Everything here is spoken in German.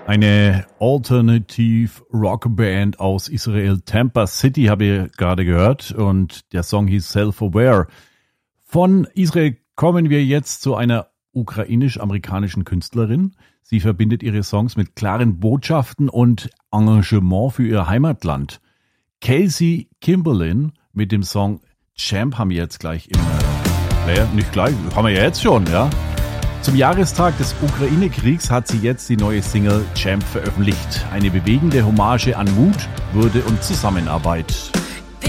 Eine Alternative Rockband aus Israel, Tampa City, habe ich gerade gehört, und der Song hieß Self-Aware. Von Israel kommen wir jetzt zu einer ukrainisch-amerikanischen Künstlerin. Sie verbindet ihre Songs mit klaren Botschaften und Engagement für ihr Heimatland. Casey Kimberlin mit dem Song Champ haben wir jetzt gleich im Player. Nicht gleich, haben wir ja jetzt schon, ja. Zum Jahrestag des Ukraine-Kriegs hat sie jetzt die neue Single Champ veröffentlicht. Eine bewegende Hommage an Mut, Würde und Zusammenarbeit.